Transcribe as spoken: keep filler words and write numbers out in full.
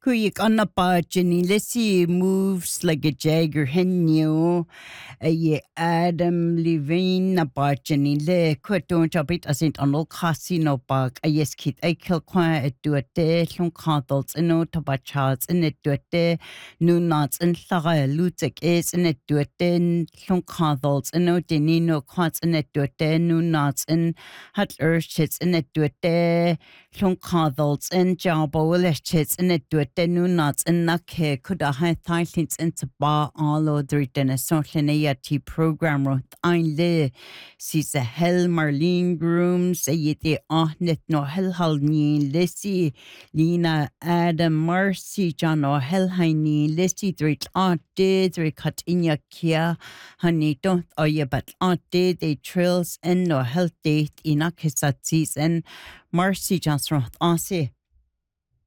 Kuyik anapachini lesi moves like a jagger henyo a Adam Levine napachini le kweton chapit asint anol casino bag a yes kit a kill qua et duete long candles and no tabachats in it duete no nuts and saga lutek is in it duete long candles and no denino quants in it duete no nuts and hat urchits in it duete long candles and jabo lechits in it duete no nuts and nake could a high things into bar all over den a social tea program rot ein le sis a hell Marlene grooms a yeti ahnet no hell hal ni lisi Lina Adam Marcy John o hell haini lisi three aunt did three cut in ya kia honey don't oh yeah but aunt did they trills and no health date in a kisatsis and Marcy John rot ase